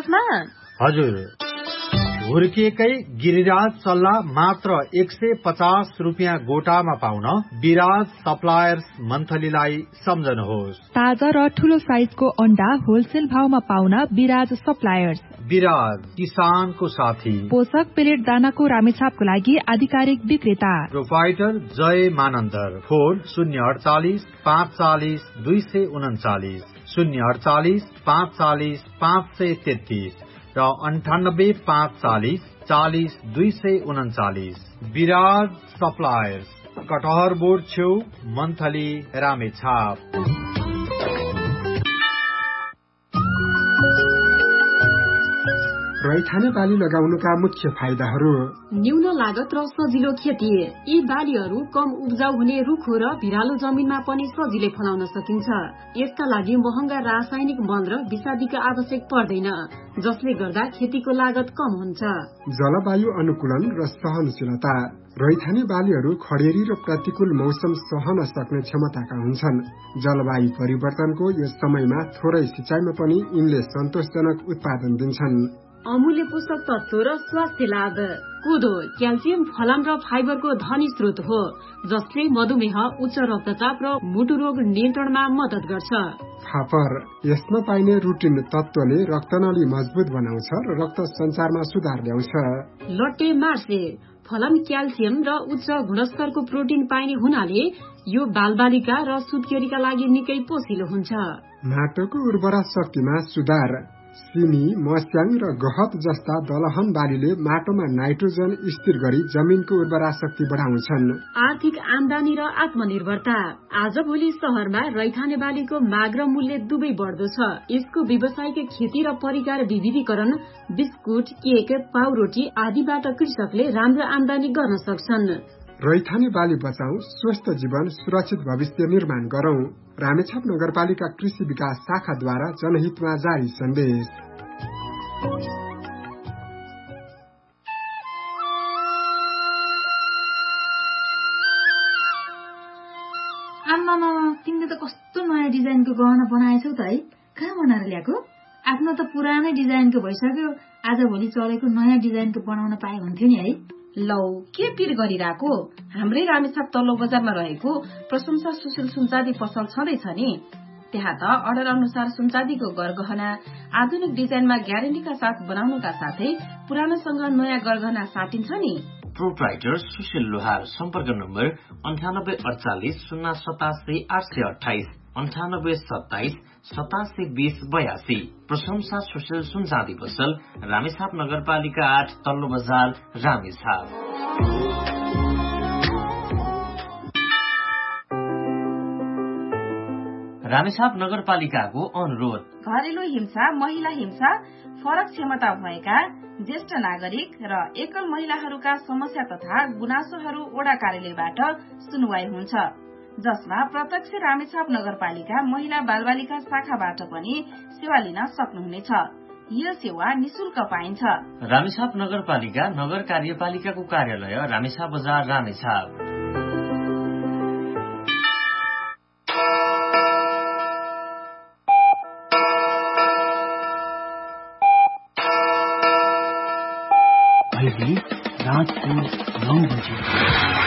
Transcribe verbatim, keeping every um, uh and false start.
हजुर, हुर्किएकै गिरिराज चल्ला मात्र एक सय पचास रुपियाँ गोटामा पाउन विराज सप्लायर्स मन्थलीलाई सम्झनुहोस्। ताजा र ठूलो साइजको अन्डा होलसेल भावमा पाउन विराज सप्लायर्स। विराज, किसानको साथी। पोषक पेलेट दानाको रामेछापको लागि आधिकारिक विक्रेता। प्रोपाइटर जय मानन्दर। फोन शून्य अडचालिस पाँच चालिस दुई सय उन्चालिस, शून्य अडचालिस पाँच चालिस पाँच सय तेत्तीस र अन्ठानब्बे पाँच चालिस चालिस दुई सय उन्चालिस। विराज सप्लायर्स, कटहर बोर्ड छेउ, मन्थली, रामेछाप। रैथाने बाली लगाउनुका मुख्य फाइदाहरू: न्यून लागत र सजिलो खेती। यी बालीहरू कम उब्जाउ हुने रुखो र भिरालो जमिनमा पनि सजिलै फलाउन सकिन्छ। यसका लागि महँगा रासायनिक मल र विषादीको आवश्यक पर्दैन, जसले गर्दा खेतीको लागत कम हुन्छ। जलवायु अनुकूलन र सहनशीलता। रैथाने बालीहरू खडेरी र प्रतिकूल मौसम सहन सक्ने क्षमताका हुन्छन्। जलवायु परिवर्तनको यस समयमा थोरै सिँचाइमा पनि यिनले सन्तोषजनक उत्पादन दिन्छन्। अमूल्य पोषक तत्व र स्वास्थ्य लाभ। कोदो क्याल्सियम, फलाम र फाइबरको धनी स्रोत हो, जसले मधुमेह, उच्च रक्तचाप र मुटु रोग नियन्त्रणमा मद्दत गर्छ। फापर, यसमा पाइने रुटिन तत्वले रक्तनली मजबुत बनाउँछ र रक्त सञ्चारमा सुधार ल्याउँछ। लट्टे मार्से, फलाम क्याल्सियम र उच्च गुणस्तरको प्रोटिन पाइने हुनाले यो बालबालिका र सुत्केरीका लागि निकै पोसिलो हुन्छ। माटोको उर्वरा शक्तिमा सुधार। सिमी, मस्याङ र गहत जस्ता दलहन बालीले माटोमा नाइट्रोजन स्थिर गरी जमिनको उर्वरा शक्ति बढाउँछन्। आर्थिक आमदानी र आत्मनिर्भरता। आजभोलि शहरमा रैथाने बालीको माग र मूल्य दुवै बढ्दो छ। यसको व्यावसायिक खेती र परिकार विविधीकरण, बिस्कुट, केक, पाउरोटी आदिबाट कृषकले राम्रो आमदानी गर्न सक्छन्। रैथाने बाली बचाऊ, स्वस्थ जीवन, सुरक्षित भविष्य निर्माण गरौं। रामेछाप नगरपालिका कृषि विकास शाखाद्वारा जनहितमा जारी सन्देश। आम्मा मामा, तिमीले त कस्तो नयाँ डिजाइनको गहना बनाएछौ त है? कहाँ बनाएर ल्याएको? आफ्नो त पुरानै डिजाइनको भइसक्यो, आजभोलि चलेको नयाँ डिजाइनको बनाउन पाए हुन्थ्यो नि है। लौ, के पिर गरिरहेको? हाम्रै रामेछाप तल्लो बजारमा रहेको प्रशंसा सुशील सुनचाँदी पसल छँदैछ नि, त्यहाँ त अर्डर अनुसार सुनचाँदीको गरगहना आधुनिक डिजाइनमा ग्यारेन्टीका साथ बनाउनुका साथै पुरानोसँग नयाँ गरगहना साटिन्छ नि। प्रोप्राइटर सुशील लोहार। सम्पर्क नम्बर अन्ठानब्बे अडचालिस शून्य सतासी आठ सय अठाइस, अन्ठानब्बे सत्ताइस सतासी बीस बयासी। प्रशंसा सुशील सुनचाँदी पसल, रामेछाप नगरपालिका आठ, तल्लो बजार, रामेछाप। रामेछाप नगरपालिकाको अनुरोध। घरेलु हिंसा, महिला हिंसा, फरक क्षमता भएका ज्येष्ठ नागरिक र एकल महिलाहरूका समस्या तथा गुनासोहरू वडा कार्यालयबाट सुनवाई हुन्छ, जसमा प्रत्यक्ष रामेछाप नगरपालिका महिला बालबालिका शाखाबाट पनि सेवा लिन सक्नुहुनेछ। यो सेवा निशुल्क पाइन्छ। रामेछाप नगरपालिका नगर कार्यपालिकाको कार्यालय रामेछाप बजार, रामेछाप।